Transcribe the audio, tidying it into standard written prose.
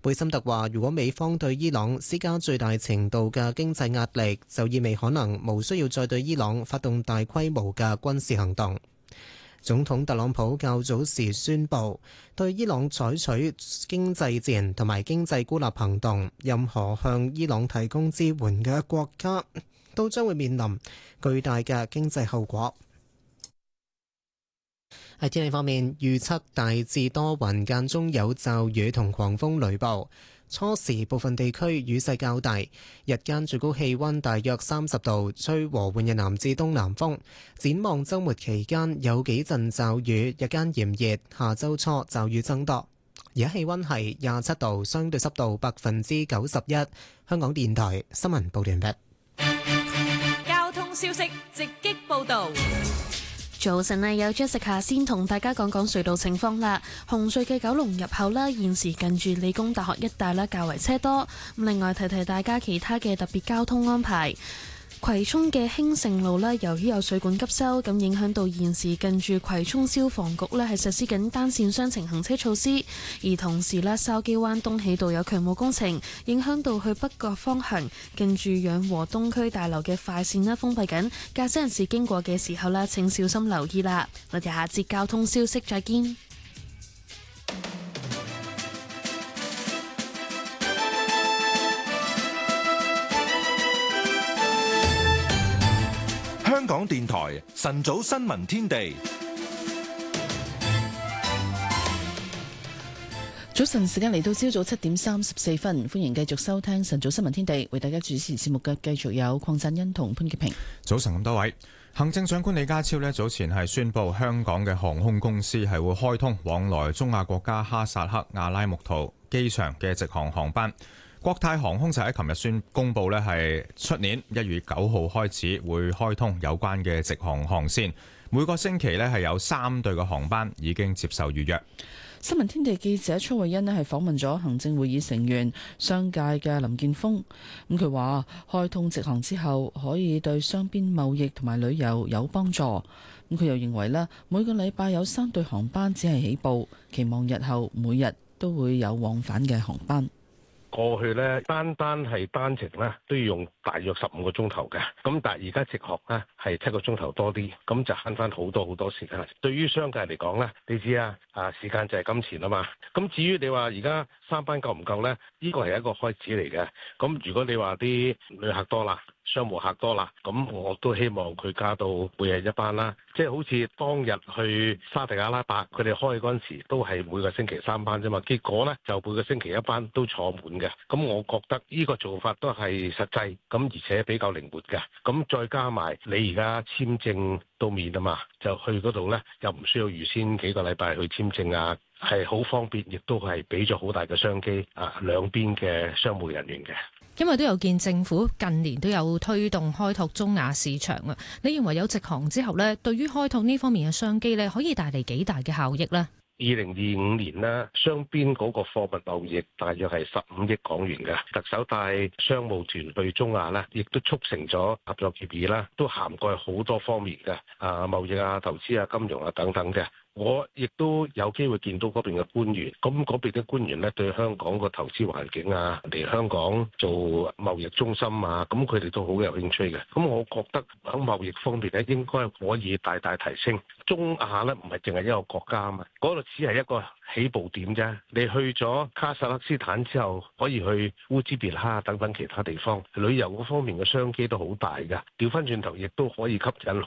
貝森特話，如果美方對伊朗施加最大程度嘅經濟壓力，就意味可能無需要再對伊朗發動大規模嘅軍事行動。總統特朗普較早時宣布，對伊朗採取經濟戰同埋經濟孤立行動，任何向伊朗提供支援嘅國家都將會面臨巨大嘅經濟後果。喺天氣方面，預測大致多雲，間中有驟雨同狂風雷暴。初時部分地區雨勢較大，日間最高氣溫大約30度，吹和緩嘅南至東南風。展望週末期間有幾陣驟雨，日間炎熱，下週初驟雨增多。而家氣溫係27度，相對濕度91%。香港電台新聞報道完畢。 交通消息直擊報導。 早晨啊，有 Jessica 先同大家講講隧道情況啦。紅隧嘅九龍入口啦，現時近住理工大學一帶啦，較為車多。另外提提大家其他嘅特別交通安排。葵涌嘅興盛路呢，由於有水管急修，咁影響到現時近住葵涌消防局呢係實施緊單線雙程行車措施，而同時呢，筲箕灣東喜道有渠務工程，影響到去北角方向近住養和東區大樓嘅快線呢封閉緊，駕駛人士經過嘅時候呢，請小心留意啦。我哋下節交通消息再見。 香港電台晨早新聞天地， 早晨時間嚟到朝早7:34，歡迎繼續收聽晨早新聞天地，為大家主持節目嘅繼續有鄺振欣同潘潔平。 早晨咁多位，行政長官李家超早前係宣布，香港嘅航空公司係會開通往來中亞國家哈薩克阿拉木圖機場嘅直航航班。國泰航空就喺琴日公布係出年1月9號開始會開通有關嘅直航航線，每個星期係有3對嘅航班已經接受預約。 新聞天地記者崔慧欣係訪問咗行政會議成員商界嘅林健鋒，咁佢話開通直航之後可以對雙邊貿易同埋旅遊有幫助。咁佢又認為每個禮拜有3對航班只係起步，期望日後每日都會有往返嘅航班。 過去咧，單係單程咧都要用大約15個鐘頭嘅，咁但係而家直航咧係7個鐘頭多啲，咁就慳翻好多時間。對於商界嚟講咧，你知時間就係金錢啊嘛。咁至於你話而家3班夠唔夠咧？呢個係一個開始嚟嘅。咁如果你話啲旅客多啦，商務客多啦，咁我都希望佢加到每日1班啦。即係好似當日去沙特阿拉伯，佢哋開嗰陣時都係每個星期3班啫嘛。結果呢，就每個星期1班都坐滿嘅。咁我覺得呢個做法都係實際，咁而且比較靈活嘅。咁再加埋你而家簽證到面啊嘛，就去嗰度呢，又唔需要預先幾個禮拜去簽證啊，係好方便，亦都係俾咗好大嘅商機兩邊嘅商務人員嘅。 因為都有見政府近年都有推動開拓中亞市場啊，你認為有直航之後呢，對於開拓呢方面嘅商機呢，可以帶嚟幾大嘅效益呢？2025年呢，雙邊嗰個貨物貿易大約係15億港元嘅。特首帶商務團去中亞呢，亦都促成咗合作協議啦，都涵蓋好多方面嘅貿易投資金融等等嘅。我亦都有機會見到嗰邊嘅官員，咁嗰邊嘅官員呢，對香港個投資環境嚟香港做貿易中心咁佢哋都好有興趣嘅。咁我覺得喺貿易方面呢，應該可以大大提升。中亞呢，唔係淨係一個國家啊嘛，嗰度只係一個起步點啫。你去咗卡薩克斯坦之後，可以去烏茲別克等等其他地方，旅遊嗰方面嘅商機都好大㗎。調翻轉頭，亦都可以吸引